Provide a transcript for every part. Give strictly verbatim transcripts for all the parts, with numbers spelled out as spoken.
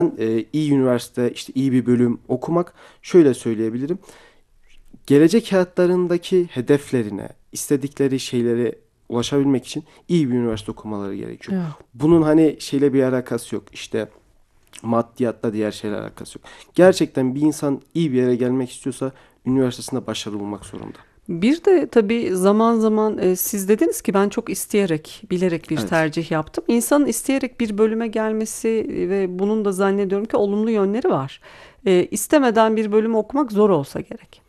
e, iyi üniversite, işte iyi bir bölüm okumak, şöyle söyleyebilirim. Gelecek hayatlarındaki hedeflerine, istedikleri şeylere ulaşabilmek için iyi bir üniversite okumaları gerekiyor. Evet. Bunun hani şeyle bir alakası yok. İşte maddiyatla diğer şeyler alakası yok. Gerçekten bir insan iyi bir yere gelmek istiyorsa üniversitesinde başarılı olmak zorunda. Bir de tabii zaman zaman e, siz dediniz ki ben çok isteyerek, bilerek bir Evet. tercih yaptım. İnsanın isteyerek bir bölüme gelmesi e, ve bunun da zannediyorum ki olumlu yönleri var. E, istemeden bir bölümü okumak zor olsa gerek.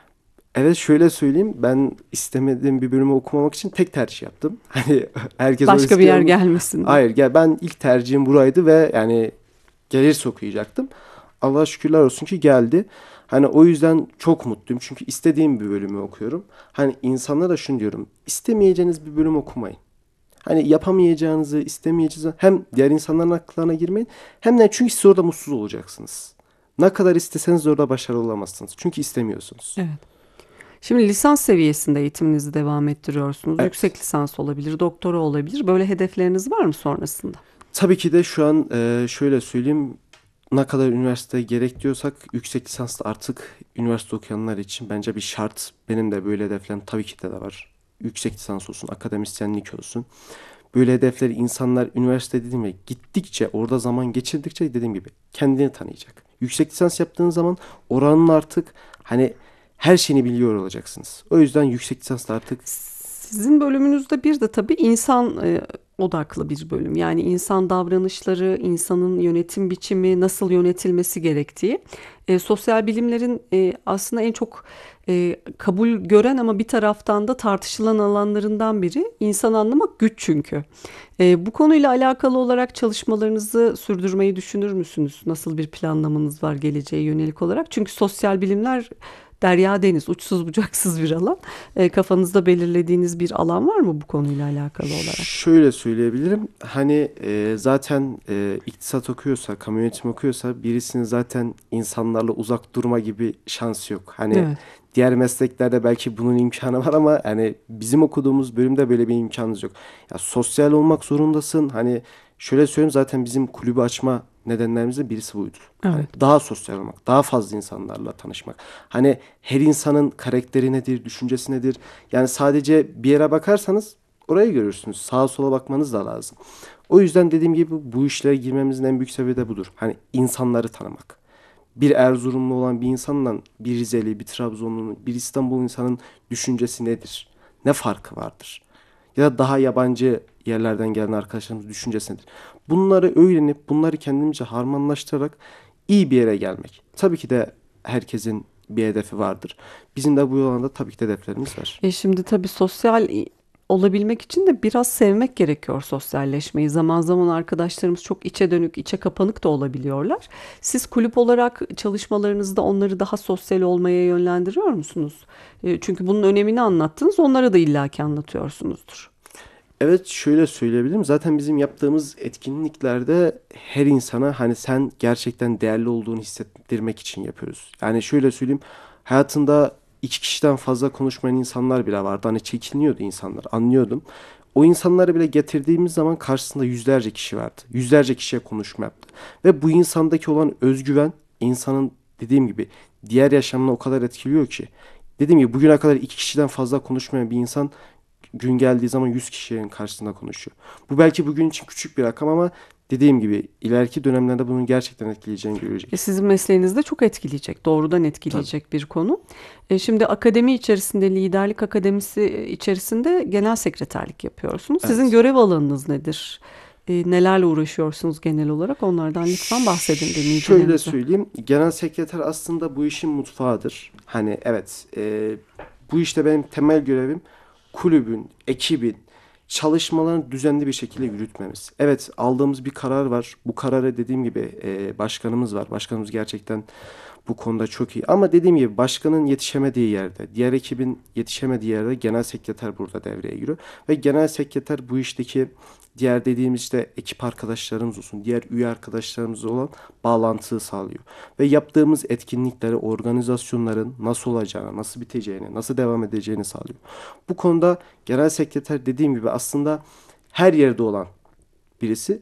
Evet, şöyle söyleyeyim. Ben istemediğim bir bölümü okumamak için tek tercih yaptım. Hani herkes o Başka bir riski yer alır. gelmesin diye. Hayır, gel, ben ilk tercihim buraydı ve yani gelirse okuyacaktım. Allah'a şükürler olsun ki geldi. Hani o yüzden çok mutluyum. Çünkü istediğim bir bölümü okuyorum. Hani insanlara da şunu diyorum. İstemeyeceğiniz bir bölüm okumayın. Hani yapamayacağınızı, istemeyeceğinizi hem diğer insanların akıllarına girmeyin. Hem de çünkü siz orada mutsuz olacaksınız. Ne kadar isteseniz de orada başarılı olamazsınız. Çünkü istemiyorsunuz. Evet. Şimdi lisans seviyesinde eğitiminizi devam ettiriyorsunuz. Yüksek Evet. lisans olabilir, doktora olabilir. Böyle hedefleriniz var mı sonrasında? Tabii ki de şu an e, şöyle söyleyeyim. Ne kadar üniversite gerek diyorsak yüksek lisans da artık üniversite okuyanlar için bence bir şart. Benim de böyle hedeflerim tabii ki de, de var. Yüksek lisans olsun, akademisyenlik olsun. Böyle hedefleri insanlar üniversite dediğim gibi gittikçe, orada zaman geçirdikçe dediğim gibi kendini tanıyacak. Yüksek lisans yaptığınız zaman oranın artık hani her şeyini biliyor olacaksınız. O yüzden yüksek lisans da artık Sizin bölümünüzde bir de tabii insan e, odaklı bir bölüm. Yani insan davranışları, insanın yönetim biçimi, nasıl yönetilmesi gerektiği. E, sosyal bilimlerin e, aslında en çok e, kabul gören ama bir taraftan da tartışılan alanlarından biri. İnsan anlamak güç çünkü. E, bu konuyla alakalı olarak çalışmalarınızı sürdürmeyi düşünür müsünüz? Nasıl bir planlamanız var geleceğe yönelik olarak? Çünkü sosyal bilimler derya deniz, uçsuz bucaksız bir alan. E, kafanızda belirlediğiniz bir alan var mı bu konuyla alakalı olarak? şöyle söyleyebilirim. Hani e, zaten e, iktisat okuyorsa, kamu yönetimi okuyorsa birisinin zaten insanlarla uzak durma gibi şansı yok. Hani Evet. diğer mesleklerde belki bunun imkanı var ama hani bizim okuduğumuz bölümde böyle bir imkanımız yok. Ya sosyal olmak zorundasın. Hani şöyle söyleyeyim, zaten bizim kulübü açma nedenlerimizden birisi buydu. Hani Evet. daha sosyal olmak, daha fazla insanlarla tanışmak. Hani her insanın karakteri nedir, düşüncesi nedir? Yani sadece bir yere bakarsanız orayı görürsünüz. Sağa sola bakmanız da lazım. O yüzden dediğim gibi bu işlere girmemizin en büyük sebebi de budur. Hani insanları tanımak. Bir Erzurumlu olan bir insanla bir Rizeli, bir Trabzonlu, bir İstanbul insanın düşüncesi nedir? Ne farkı vardır? Ya da daha yabancı yerlerden gelen arkadaşlarımız düşüncesi nedir? Bunları öğrenip bunları kendimizce harmanlaştırarak iyi bir yere gelmek. Tabii ki de herkesin bir hedefi vardır. Bizim de bu alanda tabii ki de hedeflerimiz var. E şimdi tabii sosyal i- olabilmek için de biraz sevmek gerekiyor sosyalleşmeyi. Zaman zaman arkadaşlarımız çok içe dönük, içe kapanık da olabiliyorlar. Siz kulüp olarak çalışmalarınızda onları daha sosyal olmaya yönlendiriyor musunuz? E, çünkü bunun önemini anlattınız, onlara da illaki anlatıyorsunuzdur. Evet, şöyle söyleyebilirim. Zaten bizim yaptığımız etkinliklerde her insana hani sen gerçekten değerli olduğunu hissettirmek için yapıyoruz. Yani şöyle söyleyeyim. Hayatında iki kişiden fazla konuşmayan insanlar bile vardı. Hani çekiniyordu insanlar. Anlıyordum. O insanları bile getirdiğimiz zaman karşısında yüzlerce kişi vardı. Yüzlerce kişiye konuşma yaptı. Ve bu insandaki olan özgüven insanın dediğim gibi diğer yaşamını o kadar etkiliyor ki. Dediğim gibi bugüne kadar iki kişiden fazla konuşmayan bir insan gün geldiği zaman yüz kişinin karşısında konuşuyor. Bu belki bugün için küçük bir rakam ama dediğim gibi ileriki dönemlerde bunun gerçekten etkileyeceğini E, görecek. sizin mesleğinizde çok etkileyecek, doğrudan Tabii. etkileyecek bir konu. E, şimdi akademi içerisinde, liderlik akademisi e, içerisinde genel sekreterlik yapıyorsunuz. Sizin Evet. görev alanınız nedir? E, nelerle uğraşıyorsunuz genel olarak? Onlardan lütfen bahsedin Ş- Şöyle dinleyicilerimize. söyleyeyim. Genel sekreter aslında bu işin mutfağıdır. Hani evet, e, bu işte benim temel görevim kulübün, ekibin çalışmalarını düzenli bir şekilde yürütmemiz. Evet, aldığımız bir karar var. Bu kararı dediğim gibi e, başkanımız var. Başkanımız gerçekten bu konuda çok iyi. Ama dediğim gibi başkanın yetişemediği yerde, diğer ekibin yetişemediği yerde genel sekreter burada devreye giriyor. Ve genel sekreter bu işteki diğer dediğimiz işte ekip arkadaşlarımız olsun, diğer üye arkadaşlarımız olan bağlantıyı sağlıyor. Ve yaptığımız etkinlikleri, organizasyonların nasıl olacağını, nasıl biteceğini, nasıl devam edeceğini sağlıyor. Bu konuda genel sekreter dediğim gibi aslında her yerde olan birisi.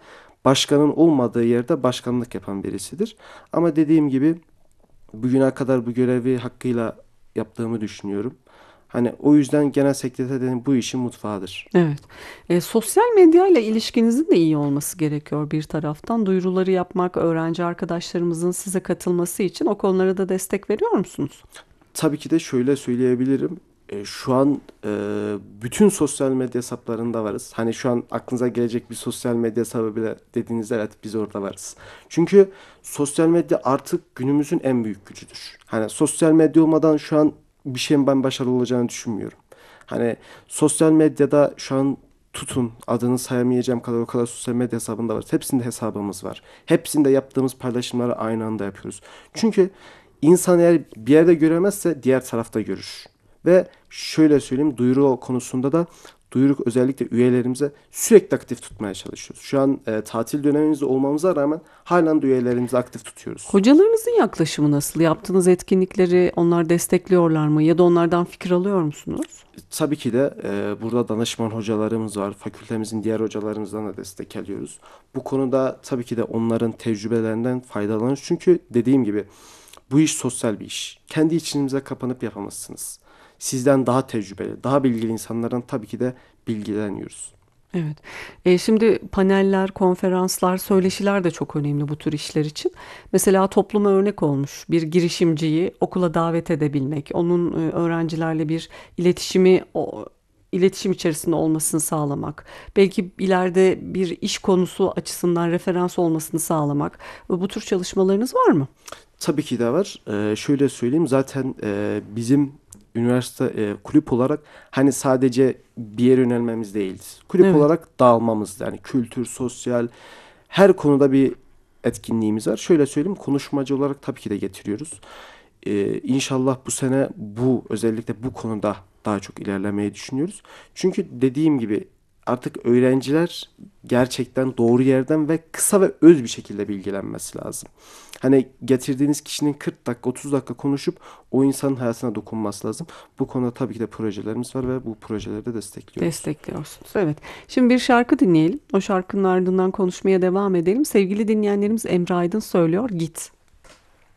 başkanın olmadığı yerde başkanlık yapan birisidir. Ama dediğim gibi bugüne kadar bu görevi hakkıyla yaptığımı düşünüyorum. Hani o yüzden genel sekreterin bu işin mutfağıdır. Evet. E, sosyal medya ile ilişkinizin de iyi olması gerekiyor bir taraftan. Duyuruları yapmak, öğrenci arkadaşlarımızın size katılması için o konulara da destek veriyor musunuz? Tabii ki de şöyle söyleyebilirim. E, şu an e, bütün sosyal medya hesaplarında varız. Hani şu an aklınıza gelecek bir sosyal medya hesabı bile dediğinizde evet biz orada varız. Çünkü sosyal medya artık günümüzün en büyük gücüdür. Hani sosyal medya olmadan şu an bir şeyin ben başarılı olacağını düşünmüyorum. Hani sosyal medyada şu an tutun adını sayamayacağım kadar o kadar sosyal medya hesabında var. Hepsinde hesabımız var. Hepsinde yaptığımız paylaşımları aynı anda yapıyoruz. Çünkü insan eğer bir yerde göremezse diğer tarafta görür. Ve şöyle söyleyeyim duyuru konusunda da duyuru özellikle üyelerimize sürekli aktif tutmaya çalışıyoruz. Şu an e, tatil dönemimizde olmamıza rağmen halen de üyelerimizi aktif tutuyoruz. Hocalarınızın yaklaşımı nasıl? Yaptığınız etkinlikleri onlar destekliyorlar mı? Ya da onlardan fikir alıyor musunuz? Tabii ki de e, burada danışman hocalarımız var. Fakültemizin diğer hocalarımızdan da destek alıyoruz. Bu konuda tabii ki de onların tecrübelerinden faydalanıyoruz. Çünkü dediğim gibi bu iş sosyal bir iş. Kendi içinize kapanıp yapamazsınız. Sizden daha tecrübeli, daha bilgili insanlardan tabii ki de bilgileniyoruz. Evet. E, şimdi paneller, konferanslar, söyleşiler de çok önemli bu tür işler için. Mesela topluma örnek olmuş bir girişimciyi okula davet edebilmek, onun e, öğrencilerle bir iletişimi o, iletişim içerisinde olmasını sağlamak, belki ileride bir iş konusu açısından referans olmasını sağlamak. Bu tür çalışmalarınız var mı? Tabii ki de var. Ee, şöyle söyleyeyim zaten e, bizim üniversite e, kulüp olarak hani sadece bir yere yönelmemiz değil. Kulüp Evet. olarak dağılmamız yani kültür, sosyal her konuda bir etkinliğimiz var. Şöyle söyleyeyim konuşmacı olarak tabii ki de getiriyoruz. Ee, İnşallah bu sene bu özellikle bu konuda daha çok ilerlemeyi düşünüyoruz. Çünkü dediğim gibi artık öğrenciler gerçekten doğru yerden ve kısa ve öz bir şekilde bilgilenmesi lazım. Hani getirdiğiniz kişinin kırk dakika otuz dakika konuşup o insanın hayatına dokunması lazım. Bu konuda tabii ki de projelerimiz var ve bu projeleri de destekliyoruz. Destekliyorsunuz. Evet. Şimdi bir şarkı dinleyelim. O şarkının ardından konuşmaya devam edelim. Sevgili dinleyenlerimiz Emre Aydın söylüyor Git.